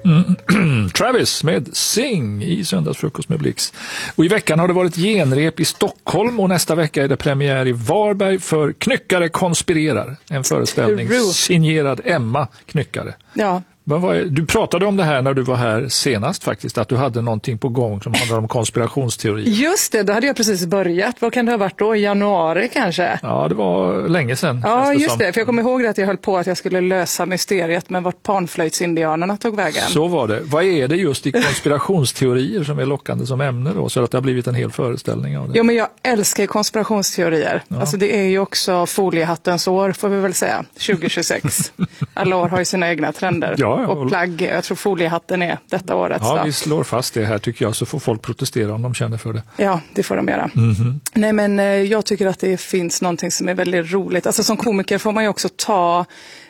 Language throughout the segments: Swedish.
Travis med Sing i Söndagsfrukost med Blix. Och i veckan har det varit genrep i Stockholm och nästa vecka är det premiär i Varberg för Knyckare konspirerar. En föreställning signerad Emma Knyckare. Ja. Du pratade om det här när du var här senast faktiskt, att du hade någonting på gång som handlar om konspirationsteorier. Just det, då hade jag precis börjat. Vad kan det ha varit då? I januari kanske? Ja, det var länge sedan. Ja, just det. För jag kommer ihåg att jag höll på att jag skulle lösa mysteriet med vart panflöjtsindianerna tog vägen. Så var det. Vad är det just i konspirationsteorier som är lockande som ämne då? Så att det har blivit en hel föreställning av det. Jo, men jag älskar konspirationsteorier. Ja. Alltså det är ju också foliehattens år, får vi väl säga. 2026. Alla år har ju sina egna trender. Ja. Och plagg, jag tror foliehatten är detta året. Ja, vi slår fast det här tycker jag, så får folk protestera om de känner för det. Ja, det får de göra. Nej, men jag tycker att det finns någonting som är väldigt roligt. Alltså som komiker får man ju också ta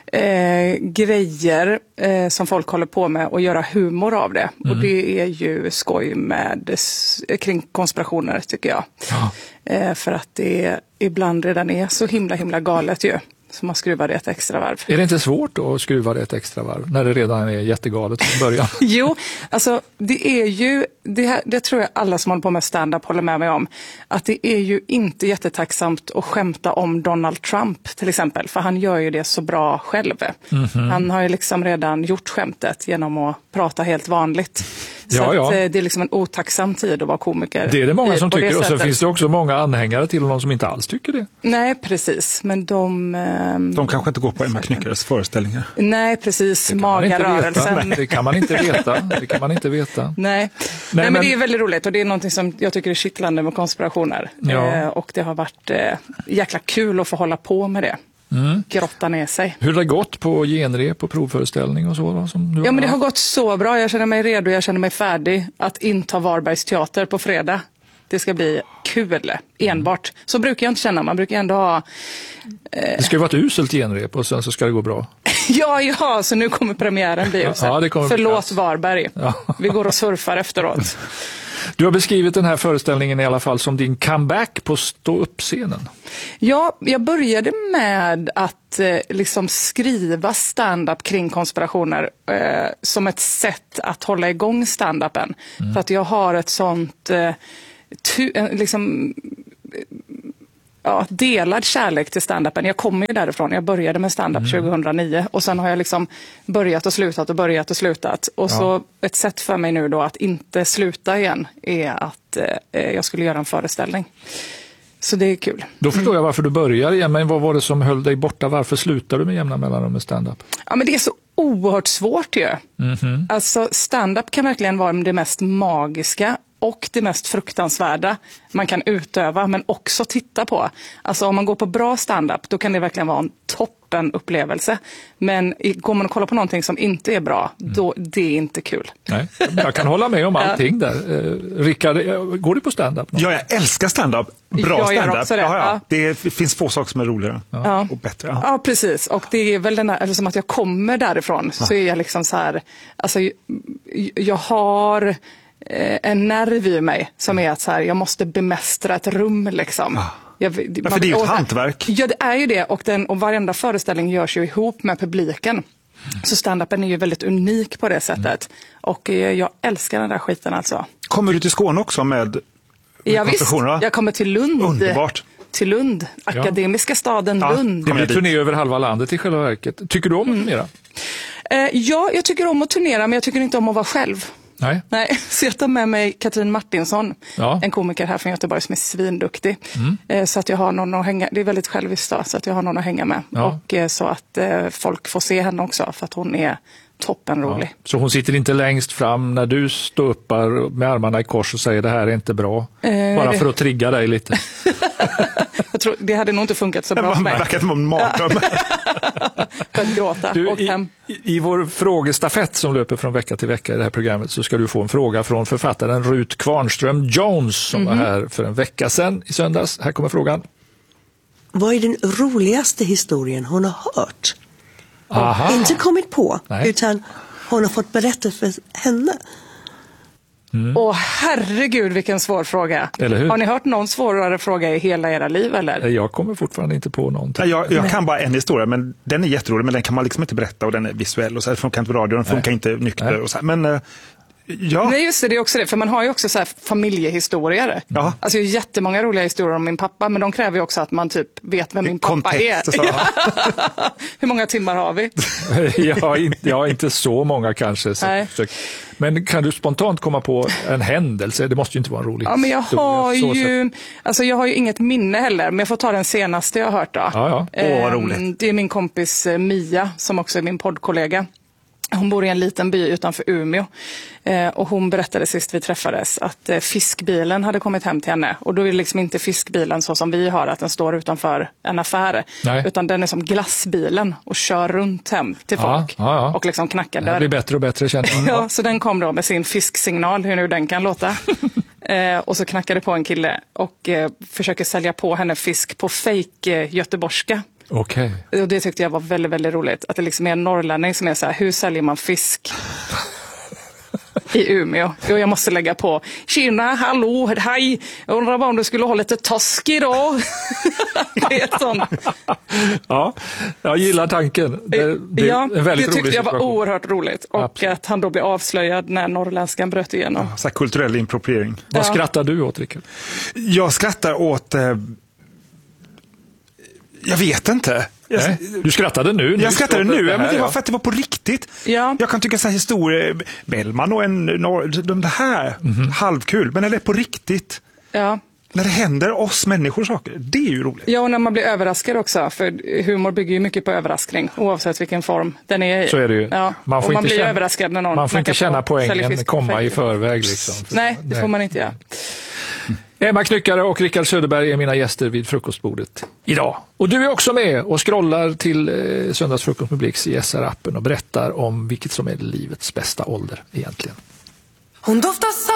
grejer som folk håller på med och göra humor av det. Och det är ju skoj kring konspirationer tycker jag. Ja. För att det ibland redan är så himla galet ju. Så man skruvar det ett extra varv. Är det inte svårt att skruva det ett extra varv när det redan är jättegalet från början? Jo, alltså det är ju, det tror jag alla som håller på med stand-up håller med mig om, att det är ju inte jättetacksamt att skämta om Donald Trump till exempel, för han gör ju det så bra själv. Han har ju liksom redan gjort skämtet genom att prata helt vanligt. Så att det är liksom en otacksam tid att vara komiker. Det är det många som tycker, och så finns det också många anhängare till någon som inte alls tycker det. Nej, precis. Men de kanske inte går på Emma Knyckares föreställningar. Nej, precis. Magarörelsen. Det kan man inte veta. Nej, men det är väldigt roligt och det är någonting som jag tycker är kittlande med konspirationer. Ja. Och det har varit jäkla kul att få hålla på med det. Grotta ner sig. Hur har det gått på genrep och provföreställning och så? Men det har gått så bra. Jag känner mig redo, jag känner mig färdig att inta Varbergs teater på fredag. Det ska bli kul, enbart. Så brukar jag inte känna, man brukar ändå ha... Det ska ju vara ett uselt genrep och sen så ska det gå bra. Ja, så nu kommer premiären bli uselt. Ja, Förlåt Varberg. Ja. Vi går och surfar efteråt. Du har beskrivit den här föreställningen i alla fall som din comeback på stå-upp-scenen. Ja, jag började med att liksom skriva stand-up kring konspirationer som ett sätt att hålla igång stand-upen. För att jag har ett sånt delad kärlek till stand-upen. Jag kommer ju därifrån. Jag började med stand-up 2009 och sen har jag liksom börjat och slutat. Och så ett sätt för mig nu då att inte sluta igen är att jag skulle göra en föreställning. Så det är kul. Då förstår jag varför du börjar igen, men vad var det som höll dig borta? Varför slutar du med jämna mellanrum med stand-up? Ja, men det är så oerhört svårt ju. Alltså stand-up kan verkligen vara det mest magiska och det mest fruktansvärda man kan utöva men också titta på. Alltså om man går på bra stand-up då kan det verkligen vara en toppenupplevelse. Men går man och kollar på någonting som inte är bra, då det är inte kul. Nej, jag kan hålla med om allting där. Rickard, går du på stand-up? Ja, jag älskar stand-up. Bra stand-up. Ja. Det finns få saker som är roligare och bättre. Ja, precis. Och det är väl den här, som att jag kommer därifrån så är jag liksom så här, alltså jag har en nerv i mig som är att så här, jag måste bemästra ett rum liksom. För det är ju ett hantverk. Ja, det är ju det. Och varenda föreställning görs ju ihop med publiken. Så stand-upen är ju väldigt unik på det sättet. Och jag älskar den där skiten alltså. Kommer du till Skåne också med konstruktioner? Visst, jag kommer till Lund. Underbart. Till Lund, akademiska staden Lund. Det blir turné över halva landet i själva verket. Tycker du om att turnera? Ja, jag tycker om att turnera, men jag tycker inte om att vara själv. Nej, så jag tar med mig Katrin Martinsson, en komiker här från Göteborg som är svinduktig. Så att jag har någon att hänga, det är väldigt själviskt då, så att jag har någon att hänga med. Och så att folk får se henne också för att hon är toppenrolig. Så hon sitter inte längst fram när du står upp med armarna i kors och säger det här är inte bra, bara för att trigga dig lite. Jag tror, det hade nog inte funkat så bra för mig. Man verkar som en mardröm. För att gråta. I vår frågestafett som löper från vecka till vecka i det här programmet så ska du få en fråga från författaren Ruth Kvarnström Jones som var här för en vecka sedan i söndags. Här kommer frågan. Vad är den roligaste historien hon har hört? Aha. Inte kommit på, utan hon har fått berättat för henne. Åh herregud vilken svår fråga. Eller hur? Har ni hört någon svårare fråga i hela era liv eller? Jag kommer fortfarande inte på någonting. Jag kan bara en historia, men den är jätterolig, men den kan man liksom inte berätta och den är visuell och så här, det funkar inte på radio, den funkar inte nykter och så här, men ja. Nej just det är också det, för man har ju också så här familjehistorier. Ja. Alltså jättemånga roliga historier om min pappa, men de kräver ju också att man typ vet vem min pappa är. Hur många timmar har vi? Ja, inte så många kanske. Men kan du spontant komma på en händelse? Det måste ju inte vara en rolig men jag har ju inget minne heller, men jag får ta den senaste jag har hört då. Vad roligt. Det är min kompis Mia som också är min poddkollega. Hon bor i en liten by utanför Umeå och hon berättade sist vi träffades att fiskbilen hade kommit hem till henne. Och då är det liksom inte fiskbilen så som vi har, att den står utanför en affär. Nej. Utan den är som glassbilen och kör runt hem till folk och liksom knackar där. Det blir bättre och bättre känner jag. Ja, så den kom då med sin fisksignal, hur nu den kan låta. Och så knackade på en kille och försöker sälja på henne fisk på fake göteborgska. Okej. Och det tyckte jag var väldigt, väldigt roligt. Att det liksom är en norrlänning som är så här, hur säljer man fisk i Umeå? Och jag måste lägga på, tjena, hallå, hej, jag undrar bara om du skulle ha lite tosk idag. Det är sånt. Ja, jag gillar tanken. Det är en väldigt det tyckte rolig jag var situation. Oerhört roligt. Och absolut. Att han då blev avslöjad när norrländskan bröt igenom. Ja, så här kulturell impropriering. Vad skrattar du åt, Rickard? Jag skrattar åt... Jag vet inte. Du skrattade nu. Jag skrattade nu, men det var för att det var på riktigt. Ja. Jag kan tycka så här historier, Bellman och de här, halvkul, men när det är på riktigt, när det händer oss människor saker, det är ju roligt. Ja, och när man blir överraskad också, för humor bygger ju mycket på överraskning, oavsett vilken form den är i. Så är det ju. Ja. Man får inte blir överraskad när någon man får inte känna poängen, komma i förväg. Liksom. Nej, det får man inte göra. Emma Knyckare och Rickard Söderberg är mina gäster vid frukostbordet idag. Och du är också med och scrollar till Söndagsfrukost med Blix i SR-appen och berättar om vilket som är livets bästa ålder egentligen. Hon doftar